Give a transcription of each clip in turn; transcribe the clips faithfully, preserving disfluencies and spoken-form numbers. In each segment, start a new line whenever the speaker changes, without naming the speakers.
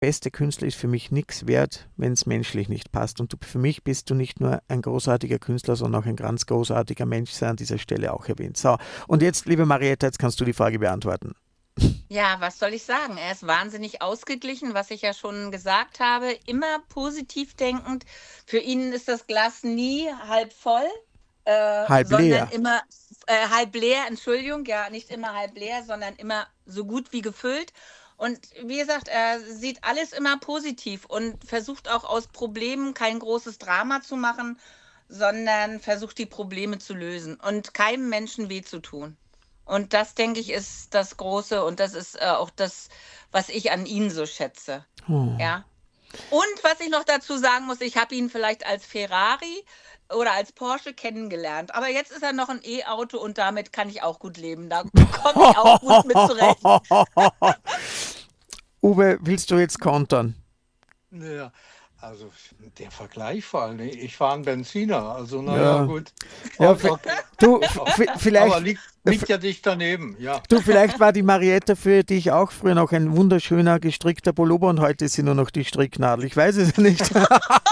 beste Künstler ist für mich nichts wert, wenn es menschlich nicht passt. Und du, für mich bist du nicht nur ein großartiger Künstler, sondern auch ein ganz großartiger Mensch, sei an dieser Stelle auch erwähnt. So, und jetzt, liebe Marietta, jetzt kannst du die Frage beantworten.
Ja, was soll ich sagen? Er ist wahnsinnig ausgeglichen, was ich ja schon gesagt habe, immer positiv denkend. Für ihn ist das Glas nie halb voll, äh,
Halb
sondern
leer.
immer äh, halb leer, Entschuldigung, ja, nicht immer halb leer, sondern immer so gut wie gefüllt. Und wie gesagt, er sieht alles immer positiv und versucht auch aus Problemen kein großes Drama zu machen, sondern versucht die Probleme zu lösen und keinem Menschen weh zu tun. Und das, denke ich, ist das Große und das ist äh, auch das, was ich an ihm so schätze.
Oh.
Ja. Und was ich noch dazu sagen muss, ich habe ihn vielleicht als Ferrari oder als Porsche kennengelernt. Aber jetzt ist er noch ein E-Auto und damit kann ich auch gut leben. Da komme ich auch gut mit zurecht.
Uwe, willst du jetzt kontern?
Ja, also der Vergleich vor allem. Ich fahre einen Benziner, also naja,
Ja,
gut.
ja,
O-
v-
Okay.
du, v-
Aber
vielleicht,
liegt,
v-
liegt ja dicht daneben, ja.
du, vielleicht war die Marietta für dich auch früher noch ein wunderschöner gestrickter Pullover und heute ist sie nur noch die Stricknadel. Ich weiß es nicht.
Das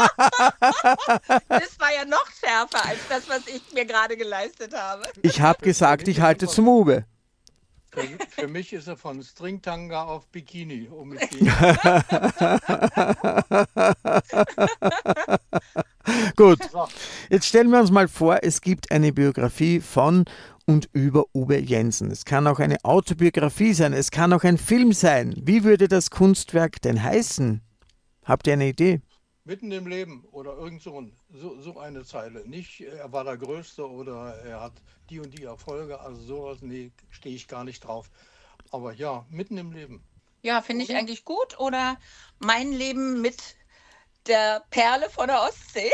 war ja noch schärfer als das, was ich mir gerade geleistet habe.
Ich habe
Für, für
gesagt,
mich
ich
ist er
halte
von,
zum Uwe.
für, für mich ist er von Stringtanga auf Bikini umgestiegen.
Gut,
So,
jetzt stellen wir uns mal vor, es gibt eine Biografie von und über Uwe Jensen. Es kann auch eine Autobiografie sein, es kann auch ein Film sein. Wie würde das Kunstwerk denn heißen? Habt ihr eine Idee?
mitten im Leben oder irgend so, ein, so, so eine Zeile. Nicht, er war der Größte oder er hat die und die Erfolge, also sowas, nee, stehe ich gar nicht drauf. Aber ja, mitten im Leben,
Ja, finde ich
oder?
eigentlich gut. Oder mein Leben mit der Perle von der Ostsee.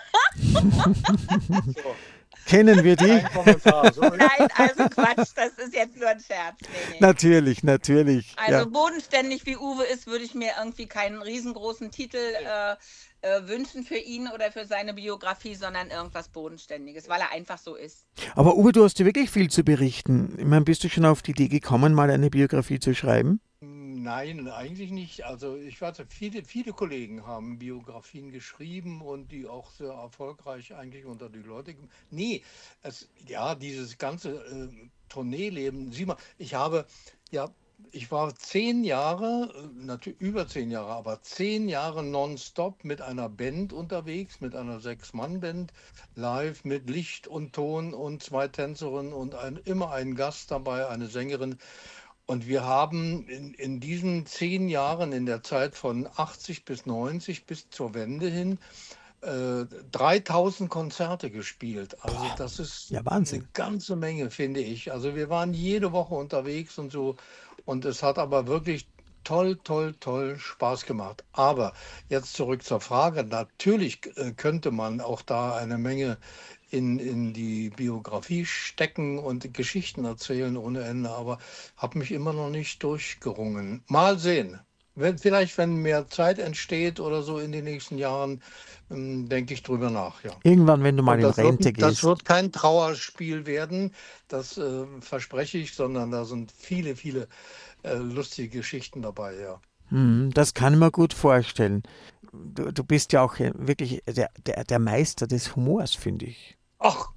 So,
Kennen wir die?
kein Kommentar. So,
Nein, also Quatsch, das ist jetzt nur ein Scherz. Nee, nee.
Natürlich, natürlich. Ja.
Also bodenständig wie Uwe ist, würde ich mir irgendwie keinen riesengroßen Titel äh, äh, wünschen für ihn oder für seine Biografie, sondern irgendwas Bodenständiges, weil er einfach so ist.
Aber Uwe, du hast ja wirklich viel zu berichten. Ich meine, bist du schon auf die Idee gekommen, mal eine Biografie zu schreiben?
Nein, eigentlich nicht. Also ich weiß, viele, viele Kollegen haben Biografien geschrieben und die auch sehr erfolgreich eigentlich unter die Leute. gem- Nee, es, ja, dieses ganze äh, Tourneeleben, sieh mal, ich habe, ja, ich war zehn Jahre, natürlich über zehn Jahre, aber zehn Jahre nonstop mit einer Band unterwegs, mit einer Sechs-Mann-Band, live mit Licht und Ton und zwei Tänzerinnen und ein, immer ein Gast dabei, eine Sängerin. Und wir haben in, in diesen zehn Jahren, in der Zeit von achtzig bis neunzig bis zur Wende hin, äh, dreitausend Konzerte gespielt. Also das ist
Ja,
eine
Wahnsinn.
ganze Menge, finde ich. Also wir waren jede Woche unterwegs und so. Und es hat aber wirklich toll, toll, toll Spaß gemacht. Aber jetzt zurück zur Frage. Natürlich äh, könnte man auch da eine Menge in, in die Biografie stecken und Geschichten erzählen ohne Ende, aber habe mich immer noch nicht durchgerungen. Mal sehen. Wenn, vielleicht, wenn mehr Zeit entsteht oder so in den nächsten Jahren, ähm, denke ich drüber nach, ja.
Irgendwann, wenn du mal
Und
in
das wird,
Rente
das
gehst.
wird kein Trauerspiel werden, das äh, verspreche ich, sondern da sind viele, viele äh, lustige Geschichten dabei, ja.
Hm, das kann ich mir gut vorstellen. Du, du bist ja auch äh, wirklich der, der, der Meister des Humors, finde ich.
Ach,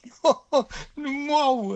wow.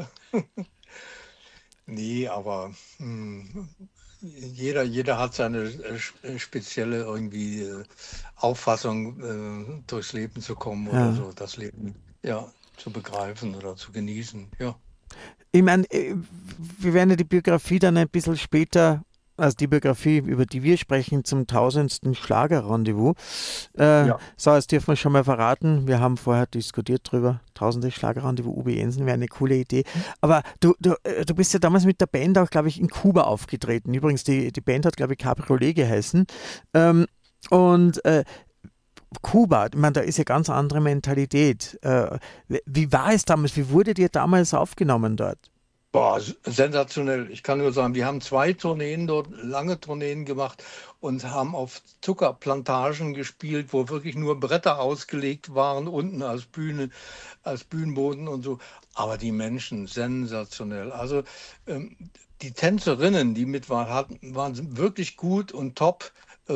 Nee, aber hm, jeder, jeder hat seine äh, sp- äh, spezielle irgendwie äh, Auffassung, äh, durchs Leben zu kommen oder
Ja.
so, das Leben ja zu begreifen oder zu genießen. Ja,
Ich meine, äh, wir werden ja die Biografie dann ein bisschen später, also die Biografie, über die wir sprechen, zum tausendsten Schlagerrendezvous. Äh,
ja.
so, jetzt dürfen wir schon mal verraten, wir haben vorher diskutiert drüber, tausende Schlagerrendezvous, Uwe Jensen wäre eine coole Idee. Aber du, du, äh, du bist ja damals mit der Band auch, glaube ich, in Kuba aufgetreten. Übrigens, die, die Band hat, glaube ich, Cabriolet geheißen. Ähm, und äh, Kuba, ich meine, da ist ja ganz andere Mentalität. Äh, wie war es damals? Wie wurde dir damals aufgenommen dort?
Boah, s- sensationell. Ich kann nur sagen, wir haben zwei Tourneen dort, lange Tourneen gemacht und haben auf Zuckerplantagen gespielt, wo wirklich nur Bretter ausgelegt waren, unten als Bühne, als Bühnenboden und so. Aber die Menschen, sensationell. Also ähm, die Tänzerinnen, die mit waren, hatten, waren wirklich gut und top.